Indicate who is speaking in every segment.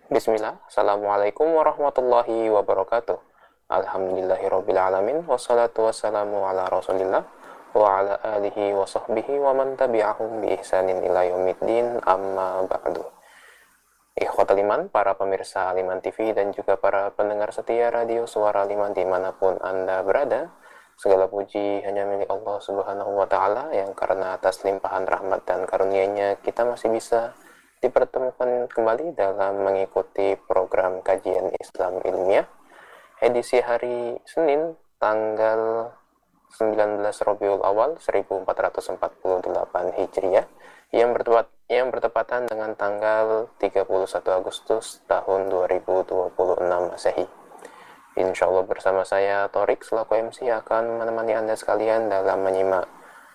Speaker 1: Bismillah, Assalamualaikum warahmatullahi wabarakatuh. Alhamdulillahirrabbilalamin. Wassalatu wassalamu ala rasulillah wa ala alihi wa sahbihi wa man tabi'ahum bi ihsanin ila yaumiddin, amma ba'du. Ikhwatal iman, para pemirsa Aliman TV dan juga para pendengar setia radio Suara Aliman dimanapun Anda berada, segala puji hanya milik Allah Subhanahu wa Ta'ala yang karena atas limpahan rahmat dan karunia-Nya kita masih bisa dipertemukan kembali dalam mengikuti program kajian Islam ilmiah edisi hari Senin tanggal 19 Rabiul Awal 1448 Hijriah yang bertepatan dengan tanggal 31 Agustus tahun 2026 Masehi. Insya Allah bersama saya Torik selaku MC akan menemani Anda sekalian dalam menyimak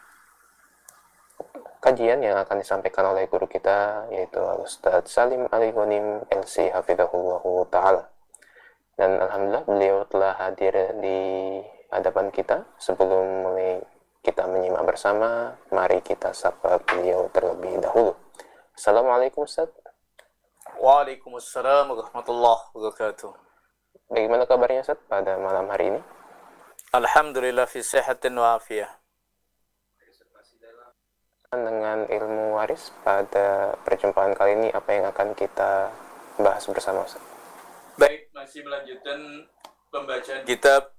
Speaker 1: kajian yang akan disampaikan oleh guru kita, yaitu Ustadz Salim Ali Ghanim LC Hafidhahullahu Ta'ala. Dan Alhamdulillah beliau telah hadir di hadapan kita. Sebelum mulai kita menyimak bersama, mari kita sapa beliau terlebih dahulu. Assalamualaikum Ustadz.
Speaker 2: Waalaikumsalam warahmatullahi wabarakatuh.
Speaker 1: Bagaimana kabarnya Ustadz pada malam hari ini?
Speaker 2: Alhamdulillah fi sihatin wa afiyah.
Speaker 1: Dengan ilmu waris pada perjumpaan kali ini, apa yang akan kita bahas bersama Ustaz?
Speaker 2: Baik, masih melanjutkan pembacaan kitab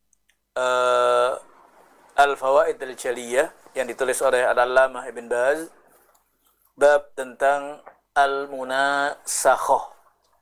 Speaker 2: Al-Fawaid Al-Jaliyah yang ditulis oleh Al-Allamah Ibn Baz, bab tentang Al-Munasakhah.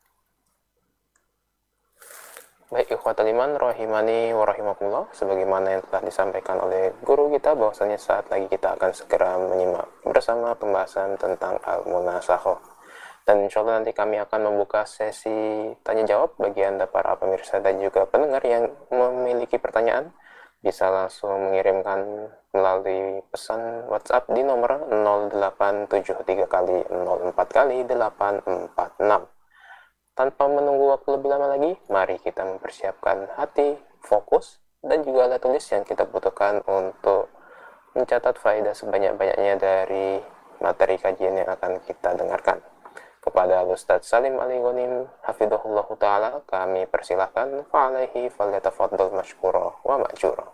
Speaker 1: Baik, ikhwatal iman rahimani wa rahimakumullah, sebagaimana yang telah disampaikan oleh guru kita, bahwasanya saat lagi kita akan segera menyimak bersama pembahasan tentang al-munasakhah. Dan insya Allah nanti kami akan membuka sesi tanya jawab bagi Anda para pemirsa dan juga pendengar yang memiliki pertanyaan. Bisa langsung mengirimkan melalui pesan WhatsApp di nomor 0873 kali 04 kali 846. Tanpa menunggu waktu lebih lama lagi, mari kita mempersiapkan hati, fokus, dan juga alat tulis yang kita butuhkan untuk mencatat faedah sebanyak-banyaknya dari materi kajian yang akan kita dengarkan. Kepada Ustadz Salim Ali Ghanim Hafidhahullahu Ta'ala, kami persilahkan fa'alaihi falyatafaddal mashkura wa ma'jura.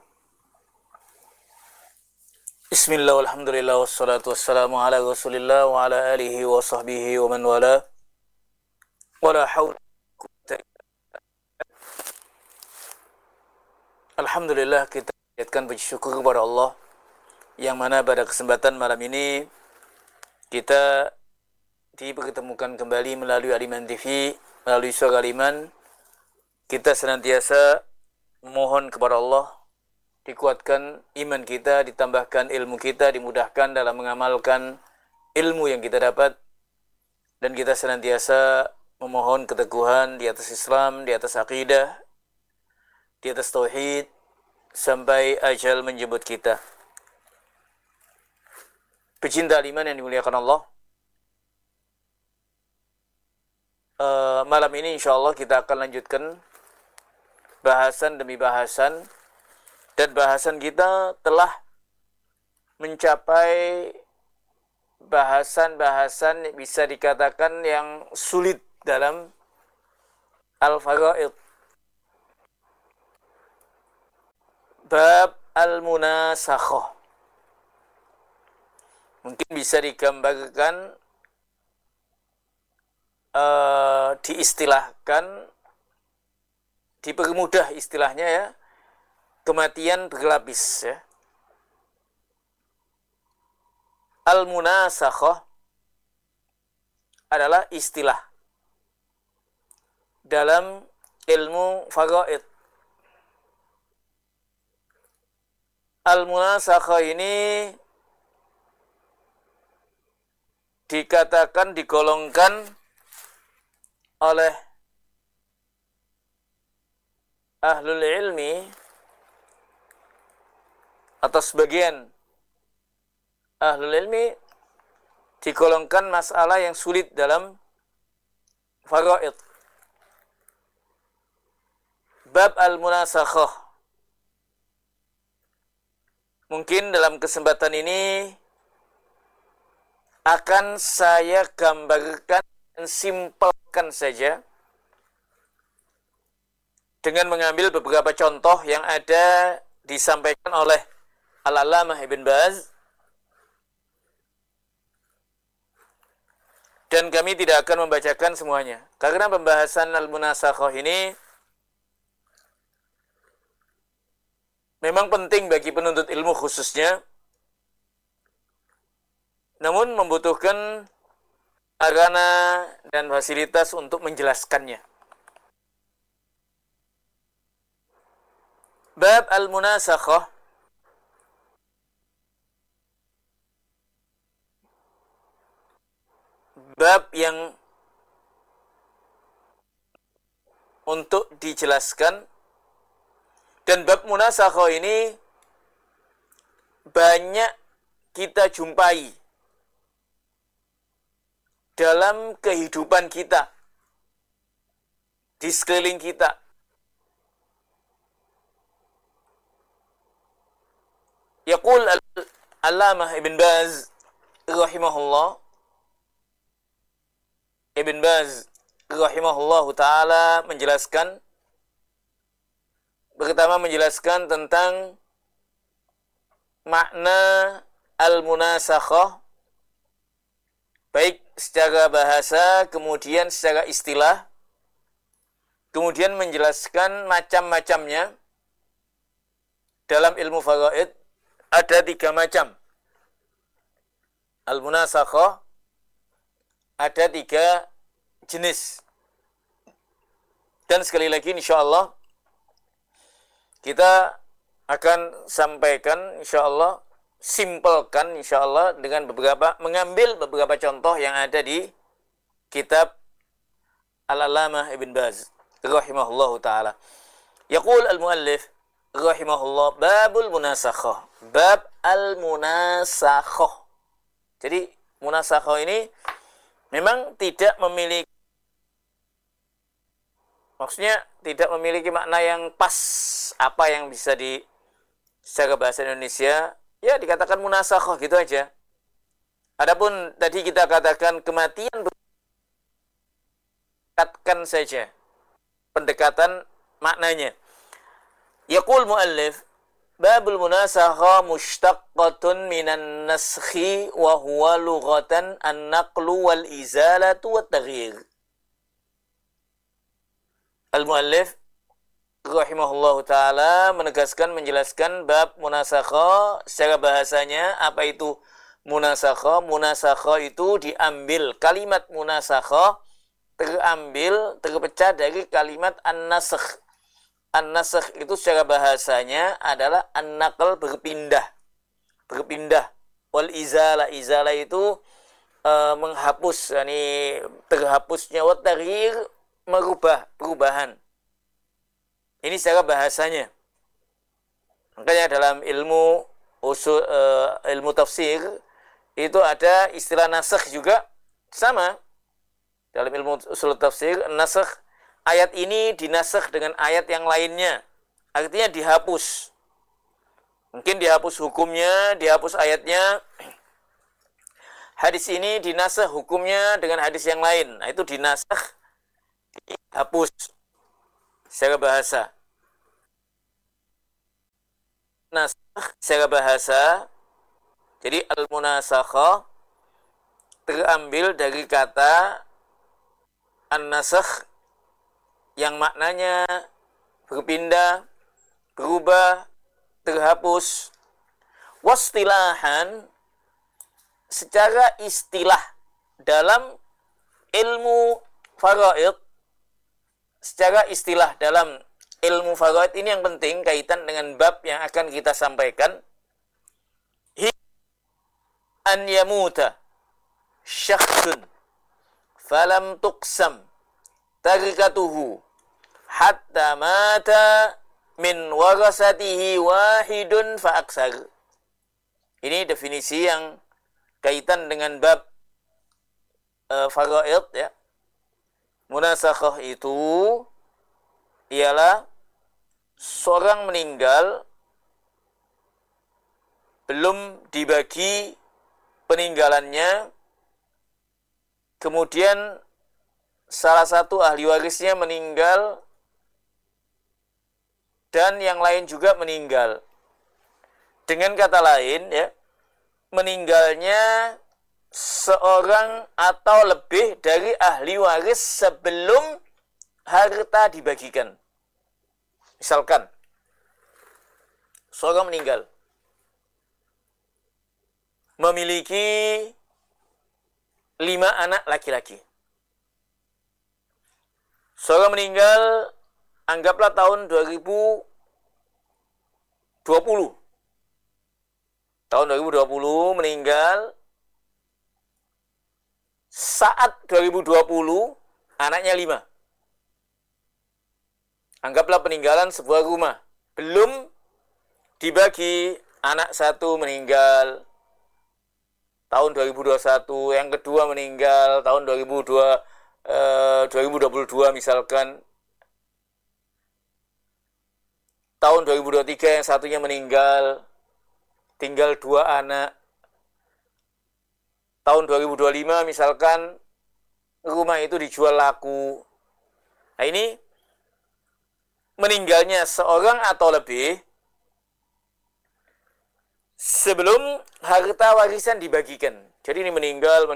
Speaker 2: Bismillah, alhamdulillah, wassalatu wassalamu ala rasulillah wa ala alihi wa sahbihi wa man wala. Wala hawla. Alhamdulillah, kita panjatkan puji syukur kepada Allah yang mana pada kesempatan malam ini kita dipertemukan kembali melalui Aliman TV, melalui Suara Aliman. Kita senantiasa mohon kepada Allah dikuatkan iman kita, ditambahkan ilmu kita, dimudahkan dalam mengamalkan ilmu yang kita dapat, dan kita senantiasa memohon keteguhan di atas Islam, di atas akidah, di atas tauhid, sampai ajal menjemput kita. Pecinta iman yang dimuliakan Allah, malam ini insya Allah kita akan lanjutkan bahasan demi bahasan, dan bahasan kita telah mencapai bahasan-bahasan bisa dikatakan yang sulit dalam Al-Faraid. Bab Al-Munasakhah. Mungkin bisa digambarkan, diistilahkan, dipermudah istilahnya ya, kematian berlapis ya. Al-Munasakhah adalah istilah dalam ilmu faraid. Al-Munasakhah ini dikatakan, digolongkan oleh ahlul ilmi atau sebagian ahlul ilmi, digolongkan masalah yang sulit dalam faraid. Bab al-munasakhah. Mungkin dalam kesempatan ini akan saya gambarkan simpelkan saja dengan mengambil beberapa contoh yang ada disampaikan oleh Al-Allamah Ibn Baz, dan kami tidak akan membacakan semuanya karena pembahasan al-munasakhah ini memang penting bagi penuntut ilmu khususnya, namun membutuhkan sarana dan fasilitas untuk menjelaskannya. Bab al-munasakhah bab yang untuk dijelaskan, dan bab munasakhah ini banyak kita jumpai dalam kehidupan kita, di sekeliling kita. Yaqul Al-Allamah Ibn Baz rahimahullah, Ibn Baz rahimahullahu ta'ala menjelaskan, pertama menjelaskan tentang makna al-munasakhah, baik secara bahasa, kemudian secara istilah, kemudian menjelaskan macam-macamnya. Dalam ilmu faraid ada 3 macam. Al-munasakhah ada 3 jenis. Dan sekali lagi insyaallah kita akan sampaikan insyaallah, simpelkan insyaallah dengan mengambil beberapa contoh yang ada di kitab Al-Allamah Ibn Baz rahimahullahu ta'ala. Yaqul al-muallif rahimahullah, babul munasakhah, bab al-munasakhah. Jadi munasakhah ini memang tidak memiliki, maksudnya tidak memiliki makna yang pas, apa yang bisa secara bahasa Indonesia ya dikatakan munasakhah gitu aja. Adapun tadi kita katakan kematian, dekatkan saja pendekatan maknanya. Yaqul muallif, babul munasakhah mushtaqqatun minan naskhi wa huwa lughatan an-naqlu wal izalatu wat taghyir. Al-muallif rahimahullahu ta'ala menegaskan, menjelaskan bab munasakhah secara bahasanya. Apa itu munasakhah? Munasakhah itu diambil, kalimat munasakhah terpecah dari kalimat an-nasakh. An-nasakh itu secara bahasanya adalah an-naql, berpindah. Wal izala, izala itu menghapus, yani terhapusnya, wat taghyir, perubahan. Ini secara bahasanya. Makanya dalam ilmu ilmu tafsir itu ada istilah nasakh juga sama. Dalam ilmu usul tafsir, nasakh, ayat ini dinasakh dengan ayat yang lainnya. Artinya dihapus. Mungkin dihapus hukumnya, dihapus ayatnya. Hadis ini dinasakh hukumnya dengan hadis yang lain. Nah, itu dinasakh, dihapus secara bahasa. Nasakh secara bahasa. Jadi al-munasakhah terambil dari kata an-nasakh yang maknanya berpindah, berubah, terhapus. Wastilahan, secara istilah dalam ilmu faraid, secara istilah dalam ilmu faraid ini yang penting kaitan dengan bab yang akan kita sampaikan. An yamuta syakhsun falam tuqsam tarikatuhu hatta mata min warasatihi wahidun fa aksar. Ini definisi yang kaitan dengan bab faraid ya. Munasakhah itu ialah seorang meninggal belum dibagi peninggalannya, kemudian salah satu ahli warisnya meninggal dan yang lain juga meninggal. Dengan kata lain, ya, meninggalnya seorang atau lebih dari ahli waris sebelum harta dibagikan. Misalkan, seorang meninggal, memiliki 5 anak laki-laki. Seorang meninggal, anggaplah tahun 2020. Tahun 2020 meninggal, saat 2020 anaknya 5. Anggaplah peninggalan sebuah rumah. Belum dibagi, anak 1 meninggal tahun 2021, yang kedua meninggal tahun 2022 misalkan. Tahun 2023 yang satunya meninggal, tinggal 2 anak. Tahun 2025 misalkan rumah itu dijual laku. Nah ini meninggalnya seorang atau lebih sebelum harta warisan dibagikan. Jadi ini meninggal.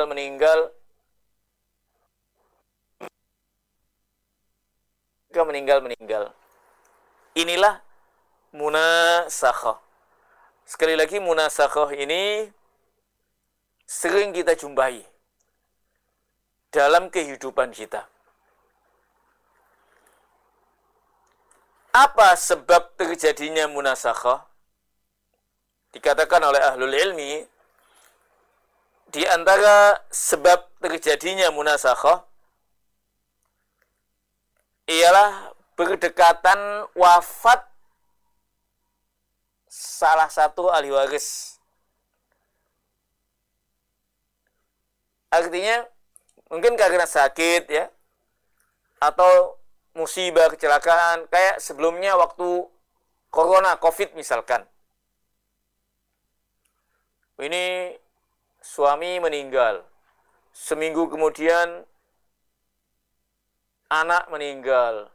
Speaker 2: Inilah munasakhah. Sekali lagi, munasakhah ini sering kita jumpai dalam kehidupan kita. Apa sebab terjadinya munasakhah? Dikatakan oleh ahlul ilmi, di antara sebab terjadinya munasakhah ialah berdekatan wafat salah satu ahli waris. Artinya mungkin karena sakit, ya, atau musibah, kecelakaan, kayak sebelumnya waktu corona, covid misalkan. Ini suami meninggal, seminggu kemudian anak meninggal,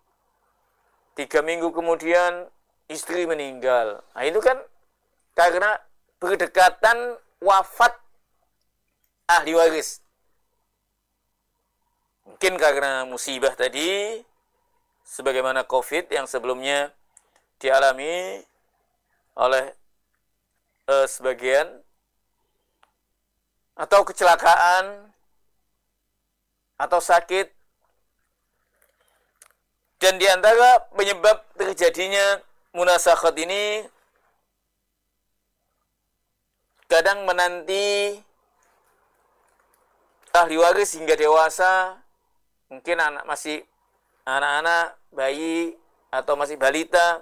Speaker 2: 3 minggu kemudian istri meninggal. Nah itu kan karena berdekatan wafat ahli waris. Mungkin karena musibah tadi, sebagaimana COVID yang sebelumnya dialami oleh sebagian, atau kecelakaan, atau sakit. Dan di antara penyebab terjadinya munasakhat ini, kadang menanti ahli waris hingga dewasa, mungkin anak-anak, bayi, atau masih balita,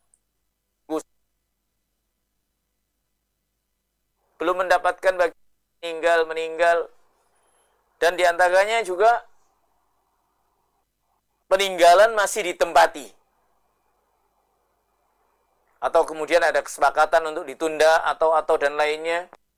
Speaker 2: belum mendapatkan bagian meninggal. Dan di antaranya juga peninggalan masih ditempati, atau kemudian ada kesepakatan untuk ditunda atau dan lainnya.